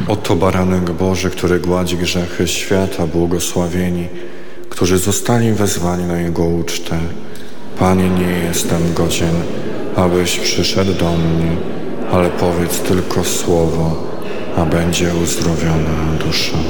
Oto baranek Boży, który gładzi grzechy świata, błogosławieni, którzy zostali wezwani na Jego ucztę. Panie, nie jestem godzien, abyś przyszedł do mnie, ale powiedz tylko słowo, a będzie uzdrowiona dusza.